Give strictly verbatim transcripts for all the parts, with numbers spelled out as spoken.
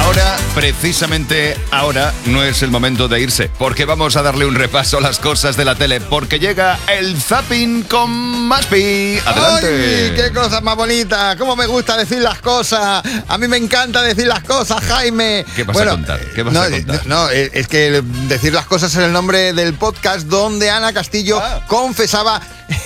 ahora, precisamente ahora, no es el momento de irse, porque vamos a darle un repaso a las cosas de la tele, porque llega el Zapping con Maspi. ¡Adelante! ¡Ay, qué cosas más bonitas! ¡Cómo me gusta decir las cosas! A mí me encanta decir las cosas, Jaime. ¿Qué vas bueno, a contar? ¿Qué vas no, a contar? No, es que decir las cosas es el nombre del podcast donde Ana Castillo ah. confesaba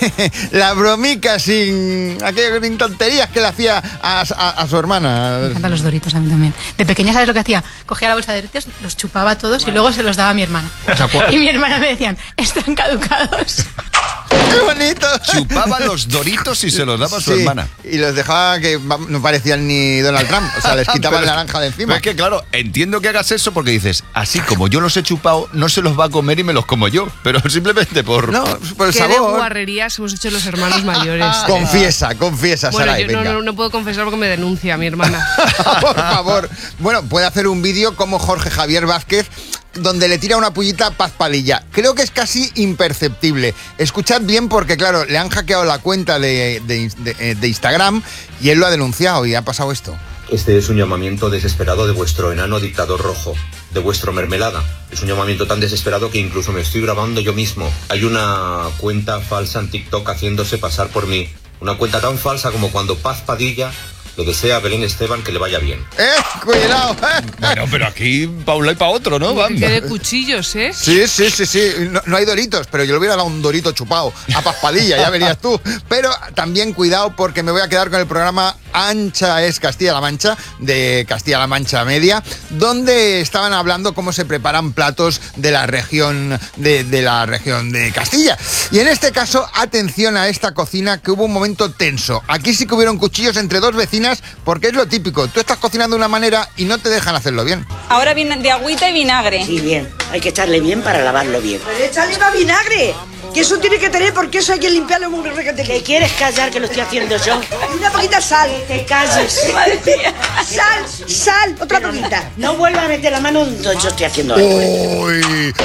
la bromica sin aquellas sin tonterías que le hacía a, a, a su hermana. Me encantan los Doritos a mí también. De pequeña, ¿sabes lo que hacía? Cogía la bolsa de Doritos, los chupaba todos bueno. y luego se los daba a mi hermana. O sea, y mi hermana me decían, están caducados. ¡Qué bonito! Chupaba los Doritos y se los daba a su sí, hermana. Y los dejaba que no parecían ni Donald Trump. O sea, les quitaba la naranja de encima. Es que claro, entiendo que hagas eso porque dices, así como yo los he chupado, no se los va a comer y me los como yo. Pero simplemente por... No, por el ¿Qué sabor. de guarrerías hemos hecho los hermanos mayores? Confiesa, confiesa, bueno, Saray, yo no, venga. no, no puedo confesar porque me denuncia mi hermana. Por favor. Bueno, puede hacer un vídeo como Jorge Javier Vázquez donde le tira una pullita a Paz Padilla. Creo que es casi imperceptible. Escuchad bien porque, claro, le han hackeado la cuenta de, de, de, de Instagram y él lo ha denunciado y ha pasado esto. Este es un llamamiento desesperado de vuestro enano dictador rojo, de vuestro mermelada. Es un llamamiento tan desesperado que incluso me estoy grabando yo mismo. Hay una cuenta falsa en TikTok haciéndose pasar por mí. Una cuenta tan falsa como cuando Paz Padilla le desea a Belén Esteban que le vaya bien. ¡Eh! ¡Cuidado! Eh. Bueno, pero aquí para un lado y para otro, ¿no? Que de cuchillos, ¿eh? Sí, sí, sí, sí. No, no hay Doritos, pero yo le hubiera dado un Dorito chupado a Paz Padilla, ya verías tú. Pero también cuidado porque me voy a quedar con el programa Ancha es Castilla-La Mancha, de Castilla-La Mancha Media, donde estaban hablando cómo se preparan platos de la región de, de la región de Castilla. Y en este caso, atención a esta cocina, que hubo un momento tenso. Aquí sí que hubieron cuchillos entre dos vecinas, porque es lo típico. Tú estás cocinando de una manera y no te dejan hacerlo bien. Ahora viene de agüita y vinagre. Sí, bien. Hay que echarle bien para lavarlo bien. Pero échale más vinagre. Que eso tiene que tener, porque eso hay que limpiarlo muy requete. ¿Te quieres callar que lo estoy haciendo yo? Y una poquita sal. Que te calles. Madre mía. Sal, sal, otra Pero poquita. No, no vuelvas a meter la mano donde yo estoy haciendo algo. ¡Uy!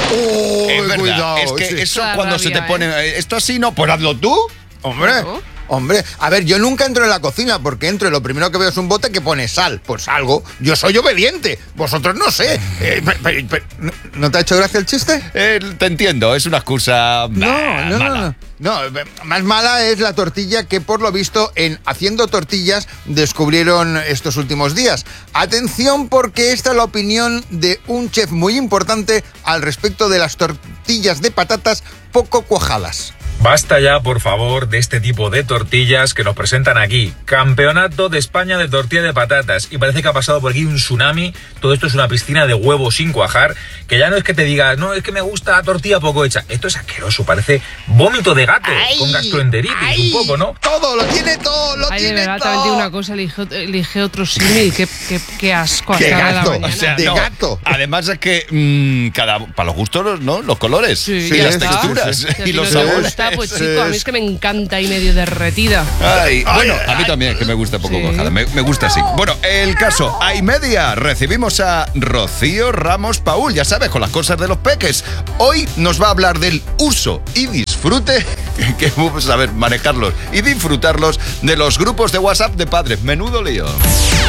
¡Uy! Es verdad, Cuidado. es que Sí. eso Da cuando rabia, se te ¿eh? pone... Esto así, no, pues hazlo tú. Hombre, Claro. hombre, a ver, yo nunca entro en la cocina porque entro y lo primero que veo es un bote que pone sal. Pues algo, yo soy obediente, vosotros no sé. Eh, pe- pe- pe- ¿no- ¿No te ha hecho gracia el chiste? Eh, te entiendo, es una excusa No, bah, no, mala. no, no. No, eh, más mala es la tortilla que por lo visto en Haciendo Tortillas descubrieron estos últimos días. Atención porque esta es la opinión de un chef muy importante al respecto de las tortillas de patatas poco cuajadas. Basta ya, por favor, de este tipo de tortillas que nos presentan aquí. Campeonato de España de tortilla de patatas. Y parece que ha pasado por aquí un tsunami. Todo esto es una piscina de huevos sin cuajar. Que ya no es que te digas, no, es que me gusta la tortilla poco hecha. Esto es asqueroso, parece vómito de gato. Ay, con gastroenteritis ay, un poco, ¿no? Todo, lo tiene todo, lo Ay, de tiene verdad, todo. también digo una cosa, elige, elige otro símil. Qué, qué, qué asco. Qué hasta la gato, mañana. o sea, de gato. Además es que mmm, cada para los gustos, ¿no? Los colores Sí, y ya las está. texturas Si a ti y los no te sabores. gusta, pues chico, a mí es que me encanta y medio derretida. Ay, Ay, bueno, ay, a mí también, que me gusta poco Sí. cuajada, me, me gusta así. Bueno, el caso, hay media, recibimos a Rocío Ramos Paul, ya sabes, con las cosas de los peques. Hoy nos va a hablar del uso y disfrute, que vamos a ver, manejarlos y disfrutarlos de los grupos de WhatsApp de padres. Menudo lío.